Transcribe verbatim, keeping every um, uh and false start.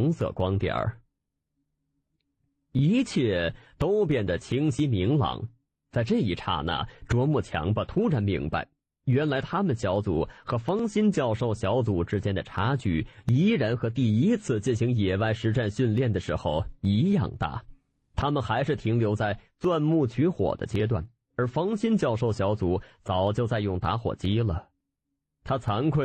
红色光点儿。一切都变得清晰明朗。在这一刹那，啄木强吧突然明白，原来他们小组和方心教授小组之间的差距依然和第一次进行野外实战训练的时候一样大。他们还是停留在钻木取火的阶段，而方心教授小组早就在用打火机了。他惭愧